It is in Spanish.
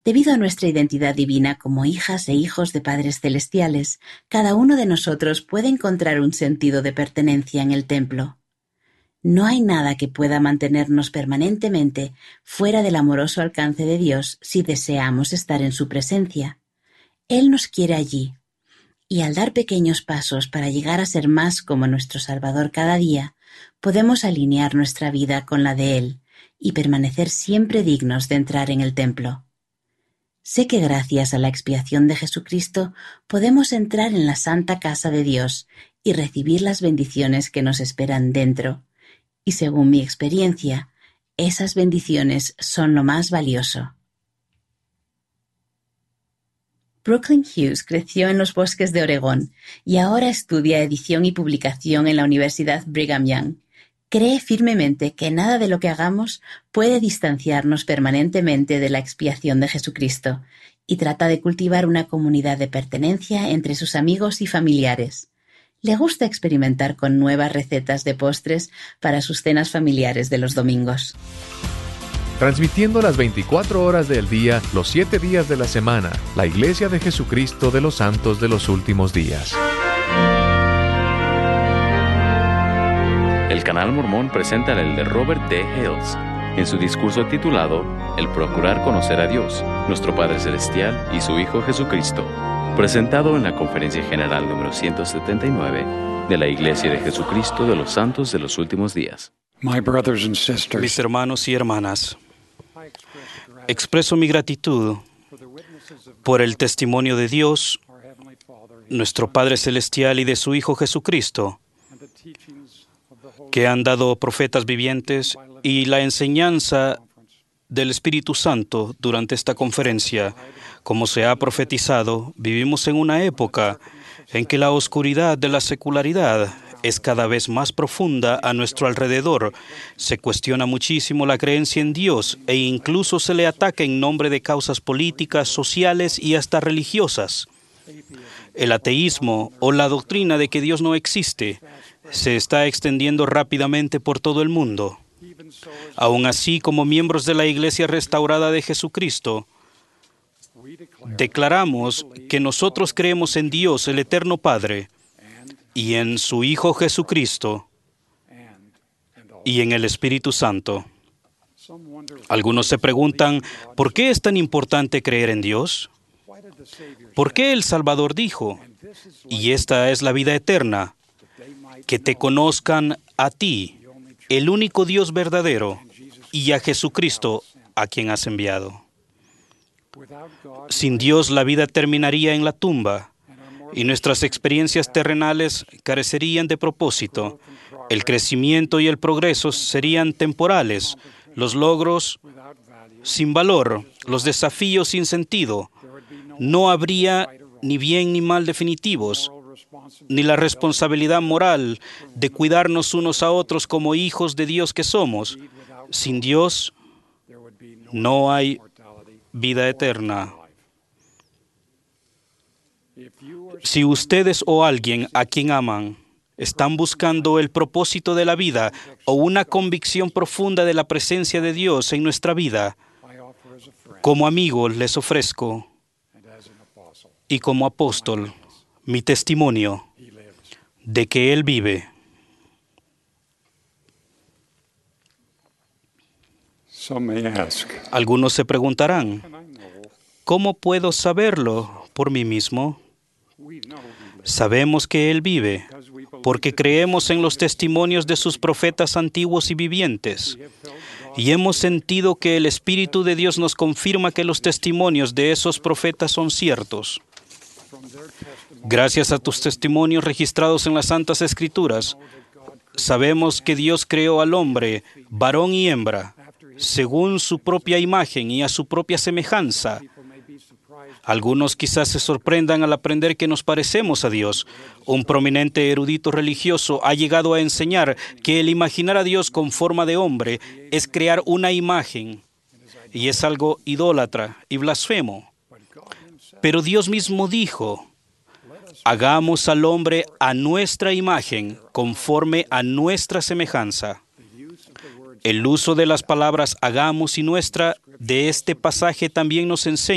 Debido a nuestra identidad divina como hijas e hijos de padres celestiales, cada uno de nosotros puede encontrar un sentido de pertenencia en el templo. No hay nada que pueda mantenernos permanentemente fuera del amoroso alcance de Dios si deseamos estar en su presencia. Él nos quiere allí, y al dar pequeños pasos para llegar a ser más como nuestro Salvador cada día, podemos alinear nuestra vida con la de Él y permanecer siempre dignos de entrar en el templo. Sé que gracias a la expiación de Jesucristo podemos entrar en la santa casa de Dios y recibir las bendiciones que nos esperan dentro. Y según mi experiencia, esas bendiciones son lo más valioso. Brooklyn Hughes creció en los bosques de Oregón y ahora estudia edición y publicación en la Universidad Brigham Young. Cree firmemente que nada de lo que hagamos puede distanciarnos permanentemente de la expiación de Jesucristo y trata de cultivar una comunidad de pertenencia entre sus amigos y familiares. Le gusta experimentar con nuevas recetas de postres para sus cenas familiares de los domingos. Transmitiendo las 24 horas del día, los 7 días de la semana, la Iglesia de Jesucristo de los Santos de los Últimos Días. El Canal Mormón presenta el elder Robert D. Hales en su discurso titulado El procurar conocer a Dios, nuestro Padre Celestial y su Hijo Jesucristo, presentado en la Conferencia General número 179 de la Iglesia de Jesucristo de los Santos de los Últimos Días. Mis hermanos y hermanas, expreso mi gratitud por el testimonio de Dios, nuestro Padre Celestial, y de su Hijo Jesucristo, que han dado profetas vivientes, y la enseñanza del Espíritu Santo durante esta conferencia. Como se ha profetizado, vivimos en una época en que la oscuridad de la secularidad es cada vez más profunda a nuestro alrededor. Se cuestiona muchísimo la creencia en Dios e incluso se le ataca en nombre de causas políticas, sociales y hasta religiosas. El ateísmo o la doctrina de que Dios no existe se está extendiendo rápidamente por todo el mundo. Aún así, como miembros de la Iglesia Restaurada de Jesucristo, declaramos que nosotros creemos en Dios, el Eterno Padre, y en su Hijo Jesucristo, y en el Espíritu Santo. Algunos se preguntan, ¿por qué es tan importante creer en Dios? ¿Por qué el Salvador dijo, y esta es la vida eterna, que te conozcan a ti, el único Dios verdadero, y a Jesucristo, a quien has enviado? Sin Dios, la vida terminaría en la tumba, y nuestras experiencias terrenales carecerían de propósito. El crecimiento y el progreso serían temporales, los logros sin valor, los desafíos sin sentido. No habría ni bien ni mal definitivos, ni la responsabilidad moral de cuidarnos unos a otros como hijos de Dios que somos. Sin Dios no hay vida eterna. Si ustedes o alguien a quien aman están buscando el propósito de la vida o una convicción profunda de la presencia de Dios en nuestra vida, como amigo les ofrezco, y como apóstol, mi testimonio de que Él vive. Algunos se preguntarán, ¿cómo puedo saberlo por mí mismo? Sabemos que Él vive, porque creemos en los testimonios de sus profetas antiguos y vivientes, y hemos sentido que el Espíritu de Dios nos confirma que los testimonios de esos profetas son ciertos. Gracias a tus testimonios registrados en las Santas Escrituras, sabemos que Dios creó al hombre, varón y hembra, según su propia imagen y a su propia semejanza. Algunos quizás se sorprendan al aprender que nos parecemos a Dios. Un prominente erudito religioso ha llegado a enseñar que el imaginar a Dios con forma de hombre es crear una imagen, y es algo idólatra y blasfemo. Pero Dios mismo dijo, hagamos al hombre a nuestra imagen, conforme a nuestra semejanza. El uso de las palabras hagamos y nuestra de este pasaje también nos enseña